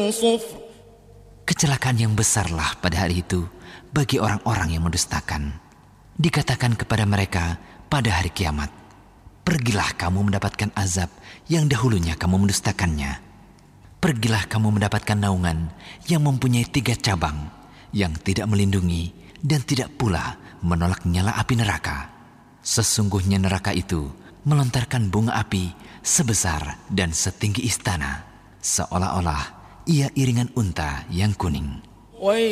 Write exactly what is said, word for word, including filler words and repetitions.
صفر. Kecelakaan yang besarlah pada hari itu bagi orang-orang yang mendustakan. Dikatakan kepada mereka pada hari kiamat, pergilah kamu mendapatkan azab yang dahulunya kamu mendustakannya. Pergilah kamu mendapatkan naungan yang mempunyai tiga cabang, yang tidak melindungi dan tidak pula menolak nyala api neraka. Sesungguhnya neraka itu melontarkan bunga api sebesar dan setinggi istana, seolah-olah ia iringan unta yang kuning.